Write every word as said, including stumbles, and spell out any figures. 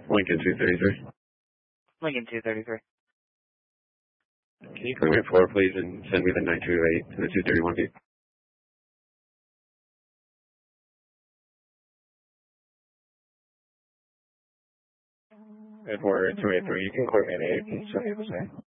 Lincoln two thirty-three. Lincoln two thirty-three. Can you clear me at four, please, and send me the nine two eight to the two thirty-one beat? At four two eight three, you can clear me at eight.